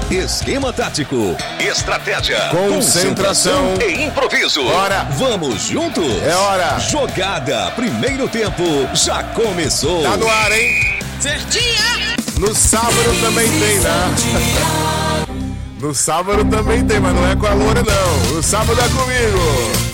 Esquema tático, estratégia, concentração e improviso. Bora! Vamos junto? É hora! Jogada, primeiro tempo, já começou. Tá no ar, hein? Certinha! No sábado também tem, né? No sábado também tem, mas não é com a Loura, não. No sábado é comigo.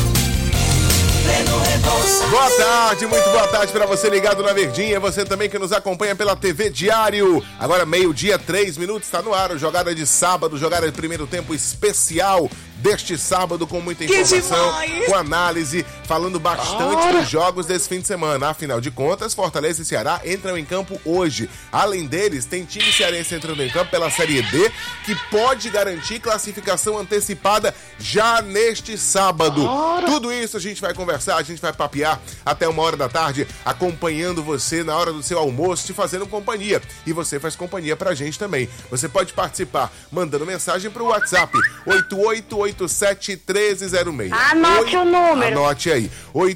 Boa tarde, muito boa tarde para você ligado na Verdinha, você também que nos acompanha pela TV Diário. Agora 12:03, está no ar, jogada de sábado, jogada de primeiro tempo especial deste sábado com muita informação, com análise, falando bastante dos jogos desse fim de semana. Afinal de contas, Fortaleza e Ceará entram em campo hoje. Além deles, tem time cearense entrando em campo pela Série D, que pode garantir classificação antecipada já neste sábado. Tudo isso a gente vai conversar, a gente vai papear até 1h da tarde, acompanhando você na hora do seu almoço, te fazendo companhia. E você faz companhia pra gente também. Você pode participar mandando mensagem pro WhatsApp 8887-1306. Anote o número. Anote aí.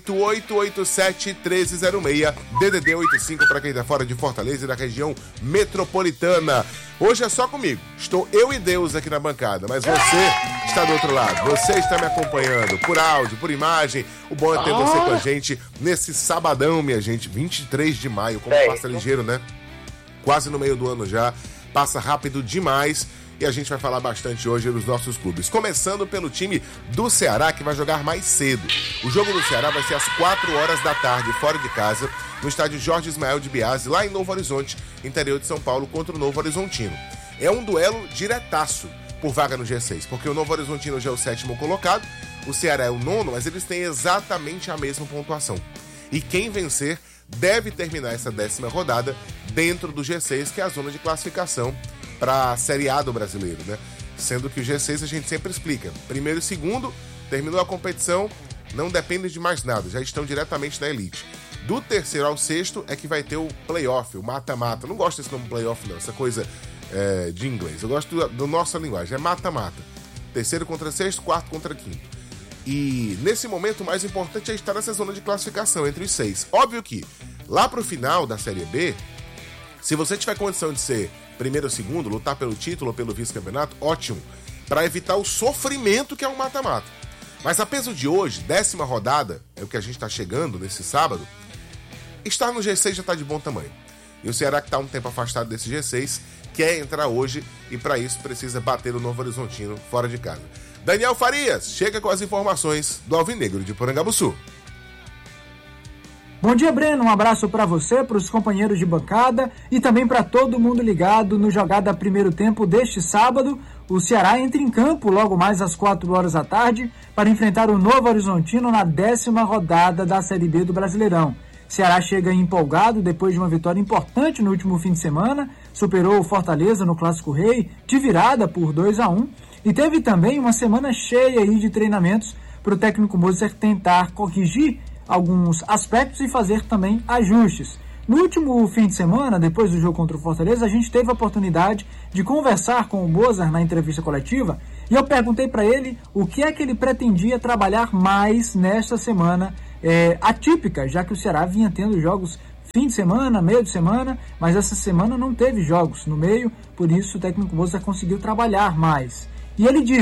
8887-1306. DDD 85 para quem tá fora de Fortaleza e da região metropolitana. Hoje é só comigo. Estou eu e Deus aqui na bancada, mas você está do outro lado. Você está me acompanhando por áudio, por imagem. O bom é ter você com a gente nesse sabadão, minha gente. 23 de maio. Como passa ligeiro, né? Quase no meio do ano já. Passa rápido demais. E a gente vai falar bastante hoje dos nossos clubes. Começando pelo time do Ceará, que vai jogar mais cedo. O jogo do Ceará vai ser às 4h da tarde, fora de casa, no estádio Jorge Ismael de Biase, lá em Novo Horizonte, interior de São Paulo, contra o Novo Horizontino. É um duelo diretaço por vaga no G6, porque o Novo Horizontino já é o 7º colocado, o Ceará é o 9º, mas eles têm exatamente a mesma pontuação. E quem vencer deve terminar essa 10ª rodada dentro do G6, que é a zona de classificação para a Série A do brasileiro, né? Sendo que o G6 a gente sempre explica. Primeiro e segundo, terminou a competição, não depende de mais nada, já estão diretamente na elite. Do terceiro ao sexto é que vai ter o playoff, o mata-mata. Não gosto desse nome playoff não, essa coisa de inglês. Eu gosto da nossa linguagem, é mata-mata. Terceiro contra sexto, quarto contra quinto. E nesse momento o mais importante é estar nessa zona de classificação entre os 6. Óbvio que lá pro final da Série B, se você tiver condição de ser primeiro ou segundo, lutar pelo título ou pelo vice-campeonato, ótimo, para evitar o sofrimento que é um mata-mata. Mas a peso de hoje, 10ª rodada, é o que a gente está chegando nesse sábado, estar no G6 já está de bom tamanho. E o Ceará, que está um tempo afastado desse G6, quer entrar hoje e para isso precisa bater o Novo Horizontino fora de casa. Daniel Farias, chega com as informações do Alvinegro de Porangabuçu. Bom dia, Breno. Um abraço para você, para os companheiros de bancada e também para todo mundo ligado no Jogada Primeiro Tempo deste sábado. O Ceará entra em campo logo mais às 4h da tarde para enfrentar o Novo Horizontino na 10ª rodada da Série B do Brasileirão. Ceará chega empolgado depois de uma vitória importante no último fim de semana, superou o Fortaleza no Clássico Rei de virada por 2-1 e teve também uma semana cheia aí de treinamentos para o técnico Moser tentar corrigir alguns aspectos e fazer também ajustes. No último fim de semana, depois do jogo contra o Fortaleza, a gente teve a oportunidade de conversar com o Mozart na entrevista coletiva e eu perguntei para ele o que é que ele pretendia trabalhar mais nesta semana atípica, já que o Ceará vinha tendo jogos fim de semana, meio de semana, mas essa semana não teve jogos no meio, por isso o técnico Mozart conseguiu trabalhar mais. E ele disse: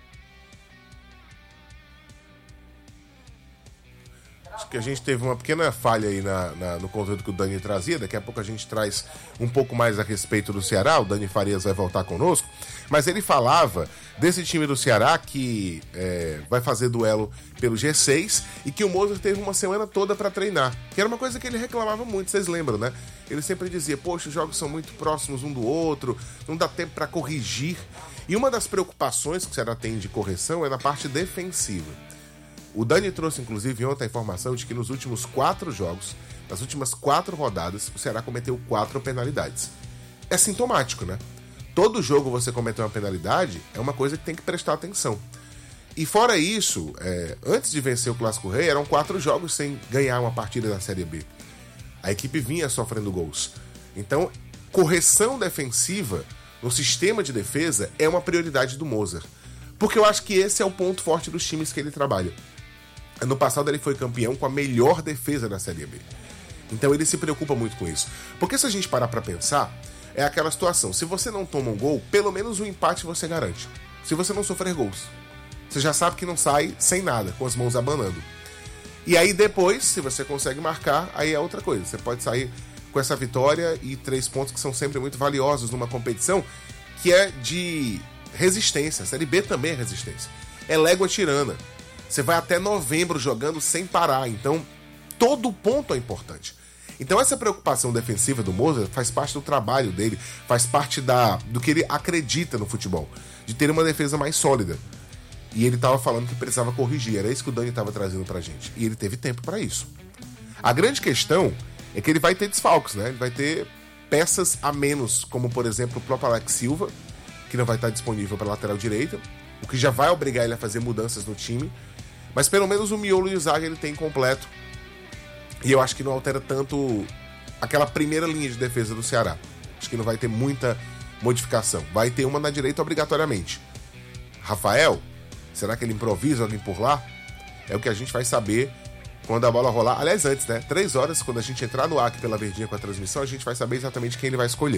que a gente teve uma pequena falha aí no conteúdo que o Dani trazia. Daqui a pouco a gente traz um pouco mais a respeito do Ceará. O Dani Farias vai voltar conosco. Mas ele falava desse time do Ceará que vai fazer duelo pelo G6 e que o Moser teve uma semana toda para treinar. Que era uma coisa que ele reclamava muito, vocês lembram, né? Ele sempre dizia, poxa, os jogos são muito próximos um do outro, não dá tempo para corrigir. E uma das preocupações que o Ceará tem de correção é na parte defensiva. O Dani trouxe, inclusive, ontem a informação de que nos últimos 4 jogos, nas últimas 4 rodadas, o Ceará cometeu 4 penalidades. É sintomático, né? Todo jogo você cometer uma penalidade é uma coisa que tem que prestar atenção. E fora isso, antes de vencer o Clássico Rei, eram 4 jogos sem ganhar uma partida da Série B. A equipe vinha sofrendo gols. Então, correção defensiva no sistema de defesa é uma prioridade do Moser. Porque eu acho que esse é o ponto forte dos times que ele trabalha. Ano passado ele foi campeão com a melhor defesa da Série B. Então ele se preocupa muito com isso. Porque se a gente parar pra pensar, é aquela situação. Se você não toma um gol, pelo menos um empate você garante. Se você não sofrer gols, você já sabe que não sai sem nada, com as mãos abanando. E aí depois, se você consegue marcar, aí é outra coisa. Você pode sair com essa vitória e 3 pontos que são sempre muito valiosos numa competição que é de resistência. A Série B também é resistência. É légua tirana. Você vai até novembro jogando sem parar. Então, todo ponto é importante. Então, essa preocupação defensiva do Mozart faz parte do trabalho dele, faz parte do que ele acredita no futebol, de ter uma defesa mais sólida. E ele estava falando que precisava corrigir. Era isso que o Dani estava trazendo pra gente. E ele teve tempo para isso. A grande questão é que ele vai ter desfalques, né? Ele vai ter peças a menos, como, por exemplo, o próprio Alex Silva, que não vai estar disponível para lateral direita, o que já vai obrigar ele a fazer mudanças no time. Mas pelo menos o miolo e o zaga ele tem completo. E eu acho que não altera tanto aquela primeira linha de defesa do Ceará. Acho que não vai ter muita modificação. Vai ter uma na direita obrigatoriamente. Rafael, será que ele improvisa alguém por lá? É o que a gente vai saber quando a bola rolar. Aliás, antes, né? 3 horas, quando a gente entrar no ar aqui pela Verdinha com a transmissão, a gente vai saber exatamente quem ele vai escolher.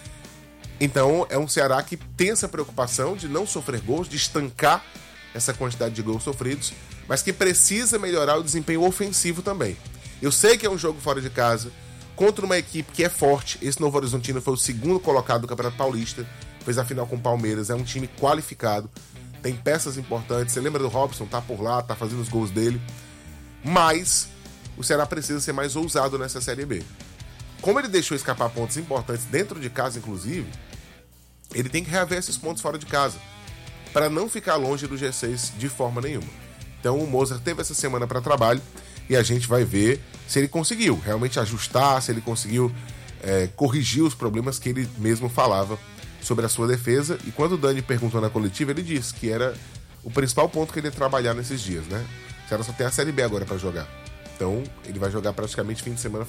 Então, é um Ceará que tem essa preocupação de não sofrer gols, de estancar essa quantidade de gols sofridos, mas que precisa melhorar o desempenho ofensivo também. Eu sei que é um jogo fora de casa, contra uma equipe que é forte. Esse Novo Horizontino foi o 2º colocado do Campeonato Paulista, fez a final com o Palmeiras, é um time qualificado, tem peças importantes. Você lembra do Robson? Tá por lá, tá fazendo os gols dele. Mas o Ceará precisa ser mais ousado nessa Série B. Como ele deixou escapar pontos importantes dentro de casa, inclusive, ele tem que reaver esses pontos fora de casa, para não ficar longe do G6 de forma nenhuma. Então o Mozart teve essa semana para trabalho e a gente vai ver se ele conseguiu realmente ajustar, se ele conseguiu corrigir os problemas que ele mesmo falava sobre a sua defesa. E quando o Dani perguntou na coletiva, ele disse que era o principal ponto que ele ia trabalhar nesses dias, né? O Ceará só tem a Série B agora para jogar. Então ele vai jogar praticamente fim de semana.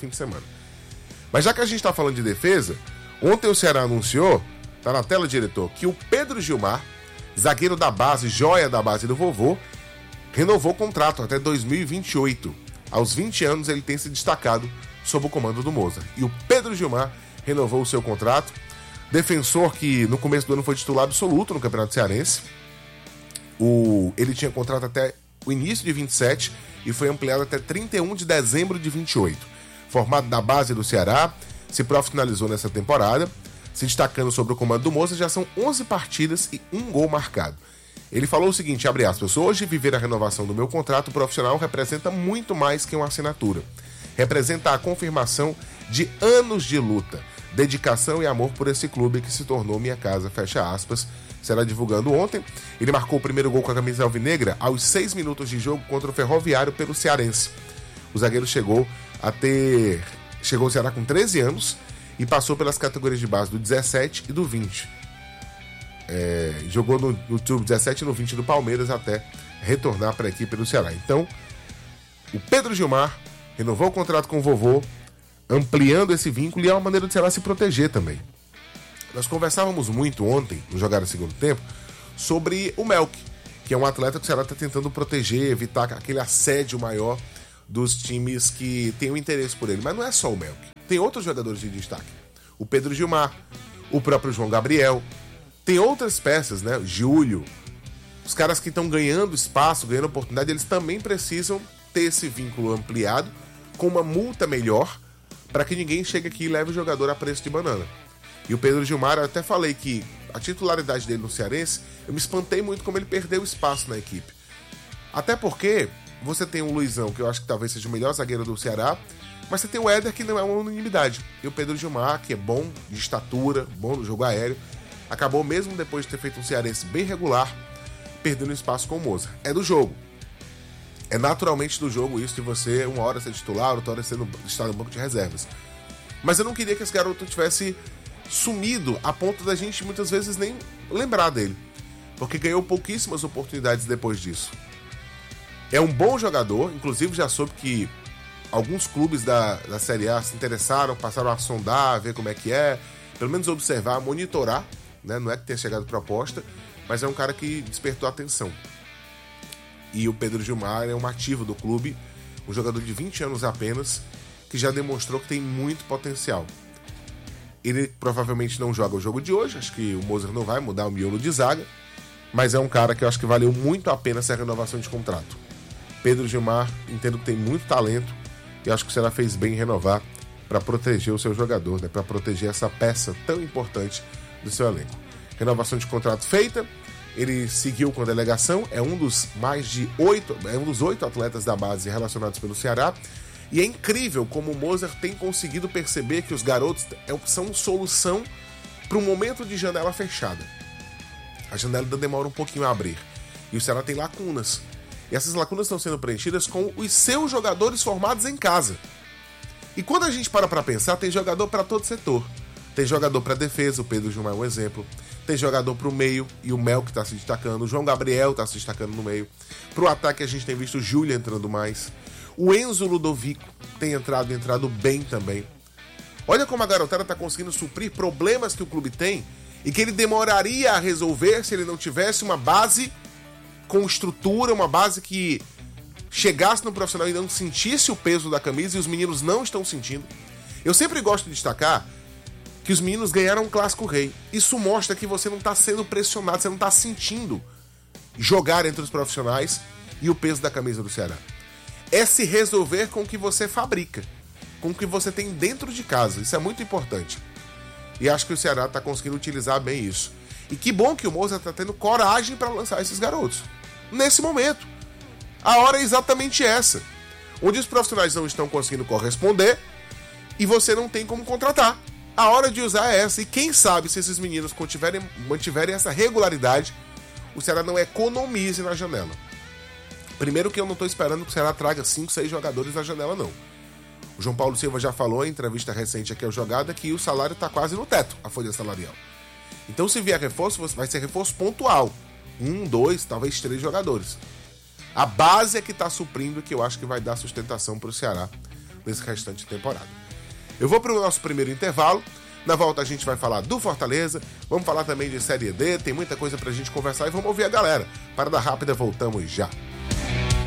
Mas já que a gente tá falando de defesa, ontem o Ceará anunciou, tá na tela, diretor, que o Pedro Gilmar, zagueiro da base, joia da base do vovô, renovou o contrato até 2028. Aos 20 anos ele tem se destacado sob o comando do Mozart. E o Pedro Gilmar renovou o seu contrato. Defensor que no começo do ano foi titular absoluto no Campeonato Cearense. Ele tinha contrato até o início de 27 e foi ampliado até 31 de dezembro de 28. Formado da base do Ceará, se profissionalizou nessa temporada, se destacando sobre o comando do Mozart. Já são 11 partidas e 1 gol marcado. Ele falou o seguinte, abre aspas: hoje viver a renovação do meu contrato profissional representa muito mais que uma assinatura. Representa a confirmação de anos de luta, dedicação e amor por esse clube que se tornou minha casa, fecha aspas. Será divulgado ontem. Ele marcou o primeiro gol com a camisa alvinegra aos 6 minutos de jogo contra o Ferroviário pelo Cearense. O zagueiro chegou ao Ceará com 13 anos e passou pelas categorias de base do 17 e do 20. Jogou no Sub-17 e no 20 do Palmeiras até retornar para a equipe do Ceará. Então, o Pedro Gilmar renovou o contrato com o vovô, ampliando esse vínculo, e é uma maneira do Ceará se proteger também. Nós conversávamos muito ontem, no Jogar no Segundo Tempo, sobre o Melk, que é um atleta que o Ceará está tentando proteger, evitar aquele assédio maior dos times que têm o interesse por ele. Mas não é só o Melk. Tem outros jogadores de destaque. O Pedro Gilmar, o próprio João Gabriel. Tem outras peças, né? Júlio. Os caras que estão ganhando espaço, ganhando oportunidade, eles também precisam ter esse vínculo ampliado, com uma multa melhor, para que ninguém chegue aqui e leve o jogador a preço de banana. E o Pedro Gilmar, eu até falei que a titularidade dele no Cearense, eu me espantei muito como ele perdeu espaço na equipe. Até porque você tem o Luizão, que eu acho que talvez seja o melhor zagueiro do Ceará, mas você tem o Éder, que não é uma unanimidade. E o Pedro Gilmar, que é bom de estatura, bom no jogo aéreo, acabou, mesmo depois de ter feito um Cearense bem regular, perdendo espaço com o Mozart. É do jogo. É naturalmente do jogo isso de você, uma hora ser titular, outra hora estar no banco de reservas. Mas eu não queria que esse garoto tivesse sumido a ponto da gente muitas vezes nem lembrar dele, porque ganhou pouquíssimas oportunidades depois disso. É um bom jogador, inclusive já soube que alguns clubes da Série A se interessaram, passaram a sondar, a ver como é que é, pelo menos observar, monitorar, né? Não é que tenha chegado proposta, mas é um cara que despertou atenção. E o Pedro Gilmar é um ativo do clube, um jogador de 20 anos apenas, que já demonstrou que tem muito potencial. Ele provavelmente não joga o jogo de hoje, acho que o Moser não vai mudar o miolo de zaga, mas é um cara que eu acho que valeu muito a pena essa renovação de contrato. Pedro Gilmar, entendo que tem muito talento e acho que o Ceará fez bem em renovar para proteger o seu jogador, né? Para proteger essa peça tão importante do seu elenco. Renovação de contrato feita, ele seguiu com a delegação, é um dos 8 atletas da base relacionados pelo Ceará, e é incrível como o Moser tem conseguido perceber que os garotos são solução para um momento de janela fechada. A janela demora um pouquinho a abrir, e o Ceará tem lacunas, e essas lacunas estão sendo preenchidas com os seus jogadores formados em casa. E quando a gente para pensar, tem jogador para todo setor. Tem jogador para defesa, o Pedro Gilmar é um exemplo. Tem jogador para o meio, e o Mel que está se destacando. O João Gabriel está se destacando no meio. Para o ataque a gente tem visto o Júlia entrando mais. O Enzo Ludovico tem entrado bem também. Olha como a garotada está conseguindo suprir problemas que o clube tem e que ele demoraria a resolver se ele não tivesse uma base com estrutura, uma base que chegasse no profissional e não sentisse o peso da camisa, e os meninos não estão sentindo. Eu sempre gosto de destacar que os meninos ganharam um Clássico Rei. Isso mostra que você não está sendo pressionado, você não está sentindo jogar entre os profissionais e o peso da camisa do Ceará. É se resolver com o que você fabrica, com o que você tem dentro de casa. Isso é muito importante. E acho que o Ceará está conseguindo utilizar bem isso. E que bom que o Moser está tendo coragem para lançar esses garotos. Nesse momento. A hora é exatamente essa. Onde os profissionais não estão conseguindo corresponder e você não tem como contratar. A hora de usar é essa. E quem sabe se esses meninos mantiverem essa regularidade, o Ceará não economize na janela. Primeiro que eu não estou esperando que o Ceará traga 5, 6 jogadores na janela, não. O João Paulo Silva já falou em entrevista recente aqui ao Jogada que o salário está quase no teto, a folha salarial. Então se vier reforço, vai ser reforço pontual. 1, 2, talvez 3 jogadores. A base é que está suprindo, que eu acho que vai dar sustentação para o Ceará nesse restante de temporada. Eu vou para o nosso primeiro intervalo. Na volta a gente vai falar do Fortaleza, vamos falar também de Série D, tem muita coisa para a gente conversar e vamos ouvir a galera. Parada rápida, voltamos já.